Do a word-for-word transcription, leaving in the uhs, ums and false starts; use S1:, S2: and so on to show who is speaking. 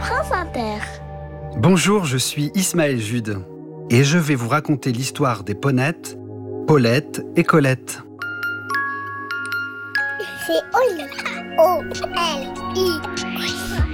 S1: France Inter.
S2: Bonjour, je suis Ismaël Jude et je vais vous raconter l'histoire des Ponettes, Paulette et Colette.
S1: C'est Oli. O L I.